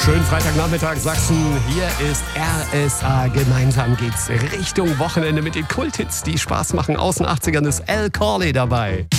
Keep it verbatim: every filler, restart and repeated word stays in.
Schönen Freitagnachmittag Sachsen. Hier ist R S A. Gemeinsam geht's Richtung Wochenende mit den Kulthits, die Spaß machen. Aus den achtzigern ist Al Corley dabei.